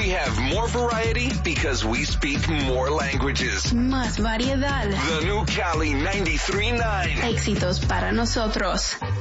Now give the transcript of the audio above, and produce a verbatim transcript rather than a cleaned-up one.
We have more variety because we speak more languages. Más variedad. The new Cali ninety-three point nine. Éxitos para nosotros.